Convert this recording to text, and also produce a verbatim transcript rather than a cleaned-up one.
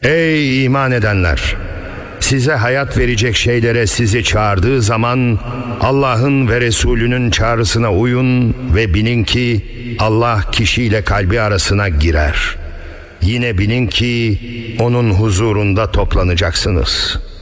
Ey iman edenler! Size hayat verecek şeylere sizi çağırdığı zaman Allah'ın ve Resulünün çağrısına uyun ve bilin ki Allah kişiyle kalbi arasına girer. Yine bilin ki onun huzurunda toplanacaksınız.